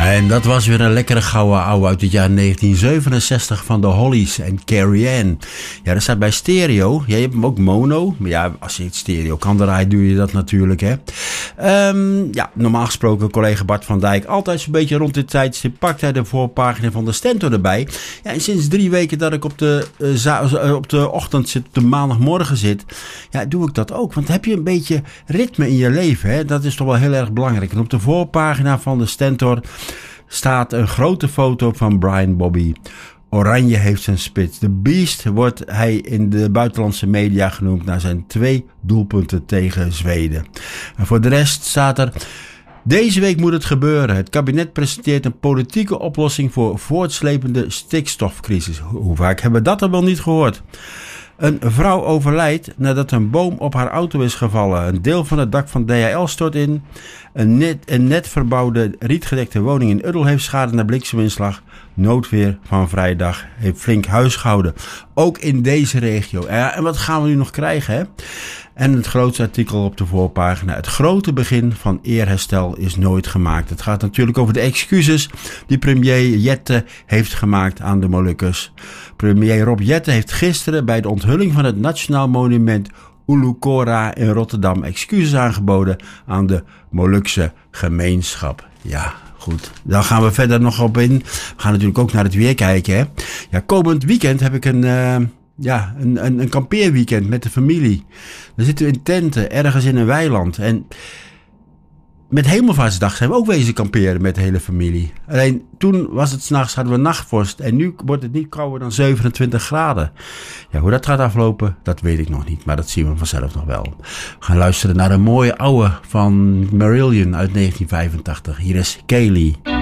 En dat was weer een lekkere gouden ouwe uit het jaar 1967 van de Hollies en Carrie Ann. Ja, dat staat bij stereo. Ja, je hebt hem ook mono. Maar ja, als je het stereo kan draaien, doe je dat natuurlijk, hè. Ja, normaal gesproken collega Bart van Dijk. Altijd zo'n beetje rond dit tijdstip pakt hij de voorpagina van de Stentor erbij. Ja, en sinds 3 weken dat ik op de ochtend zit, op de maandagmorgen zit, ja, doe ik dat ook. Want heb je een beetje ritme in je leven, hè? Dat is toch wel heel erg belangrijk. En op de voorpagina van de Stentor staat een grote foto van Brian Bobby. Oranje heeft zijn spits. De Beast wordt hij in de buitenlandse media genoemd naar zijn 2 doelpunten tegen Zweden. En voor de rest staat er: deze week moet het gebeuren. Het kabinet presenteert een politieke oplossing voor voortslepende stikstofcrisis. Hoe vaak hebben we dat al wel niet gehoord? Een vrouw overlijdt nadat een boom op haar auto is gevallen. Een deel van het dak van DHL stort in. Een net verbouwde rietgedekte woning in Uddel heeft schade na blikseminslag. Noodweer van vrijdag heeft flink huisgehouden. Ook in deze regio. Ja, en wat gaan we nu nog krijgen, hè? En het grootste artikel op de voorpagina: het grote begin van eerherstel is nooit gemaakt. Het gaat natuurlijk over de excuses die premier Jette heeft gemaakt aan de Molukkers. Premier Rob Jette heeft gisteren bij de onthulling van het Nationaal Monument Ulukora in Rotterdam excuses aangeboden aan de Molukse gemeenschap. Ja, goed. Dan gaan we verder nog op in. We gaan natuurlijk ook naar het weer kijken, hè. Ja, komend weekend heb ik een kampeerweekend met de familie. Dan zitten we in tenten, ergens in een weiland. En met Hemelvaartsdag zijn we ook wezen kamperen met de hele familie. Alleen toen was het 's nachts, hadden we nachtvorst. En nu wordt het niet kouder dan 27 graden. Ja, hoe dat gaat aflopen, dat weet ik nog niet. Maar dat zien we vanzelf nog wel. We gaan luisteren naar een mooie ouwe van Marillion uit 1985. Hier is Kaylee.